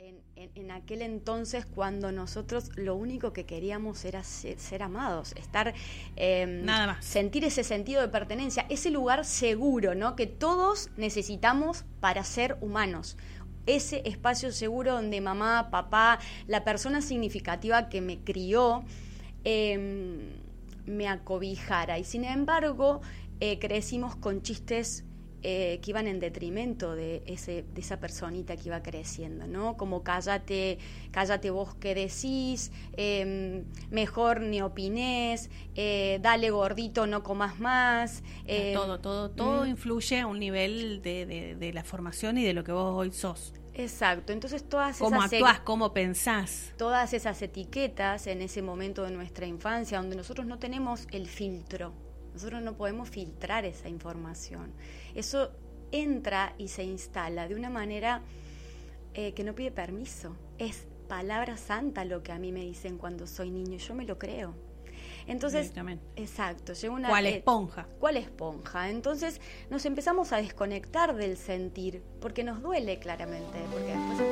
en aquel entonces cuando nosotros lo único que queríamos era ser amados, estar, nada más, sentir ese sentido de pertenencia, ese lugar seguro, ¿no? Que todos necesitamos para ser humanos. Ese espacio seguro donde mamá, papá, la persona significativa que me crió, me acobijara. Y sin embargo, crecimos con chistes que iban en detrimento de esa personita que iba creciendo, ¿no? Como cállate vos que decís, mejor ni opinés, dale gordito, no comas más. Todo influye a un nivel de la formación y de lo que vos hoy sos. Exacto, entonces cómo actuás, cómo pensás. Todas esas etiquetas en ese momento de nuestra infancia, donde nosotros no tenemos el filtro. Nosotros no podemos filtrar esa información. Eso entra y se instala de una manera que no pide permiso. Es palabra santa lo que a mí me dicen cuando soy niño. Yo me lo creo. Entonces, exacto. ¿Cuál esponja? ¿Cuál esponja? Entonces nos empezamos a desconectar del sentir, porque nos duele claramente. Porque después